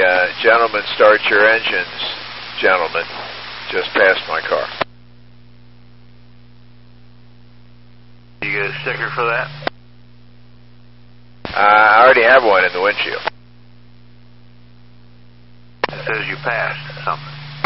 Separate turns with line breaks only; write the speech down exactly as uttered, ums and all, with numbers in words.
uh, gentlemen, start your engines, gentlemen, just passed my car.
You get a sticker for that?
Uh, I already have one in the windshield.
It says you passed something.